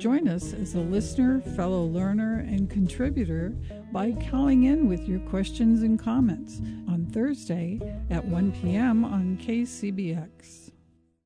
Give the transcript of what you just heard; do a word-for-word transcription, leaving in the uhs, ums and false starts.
Join us as a listener, fellow learner, and contributor by calling in with your questions and comments on Thursday at one p.m. on K C B X.